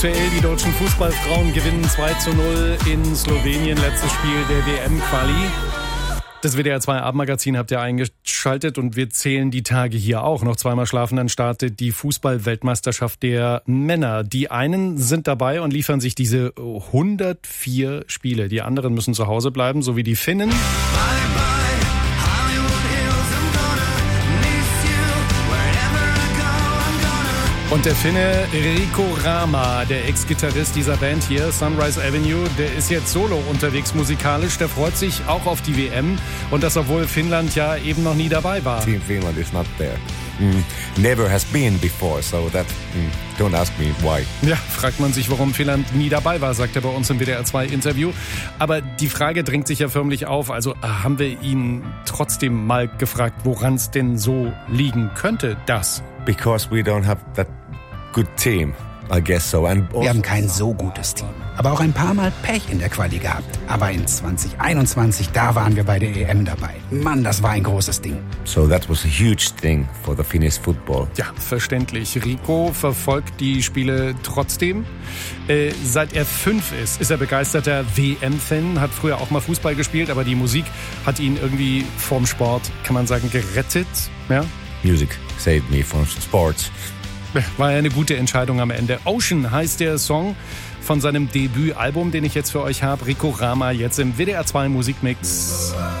Die deutschen Fußballfrauen gewinnen 2:0 in Slowenien, letztes Spiel der WM-Quali. Das WDR 2 Abendmagazin habt ihr eingeschaltet und wir zählen die Tage hier auch. Noch zweimal schlafen, dann startet die Fußball-Weltmeisterschaft der Männer. Die einen sind dabei und liefern sich diese 104 Spiele. Die anderen müssen zu Hause bleiben, so wie die Finnen. Und der Finne Rico Rama, der Ex-Gitarrist dieser Band hier, Sunrise Avenue, der ist jetzt solo unterwegs musikalisch. Der freut sich auch auf die WM. Und das, obwohl Finnland ja eben noch nie dabei war. Team Finland is not there. Never has been before, so that don't ask me why. Ja, fragt man sich, warum Finnland nie dabei war, sagt er bei uns im WDR 2 Interview. Aber die Frage drängt sich ja förmlich auf. Also haben wir ihn trotzdem mal gefragt, woran es denn so liegen könnte, das? Because we don't have that good team, I guess so. Wir haben kein so gutes Team, aber auch ein paar Mal Pech in der Quali gehabt. Aber in 2021, da waren wir bei der EM dabei. Mann, das war ein großes Ding. So that was a huge thing for the Finnish football. Ja, verständlich. Rico verfolgt die Spiele trotzdem. Seit er 5 ist er begeisterter WM-Fan, hat früher auch mal Fußball gespielt, aber die Musik hat ihn irgendwie vom Sport, kann man sagen, gerettet. Ja? Music saved me from sports. War ja eine gute Entscheidung am Ende. Ocean heißt der Song von seinem Debütalbum, den ich jetzt für euch habe. Rico Rama jetzt im WDR 2 Musikmix.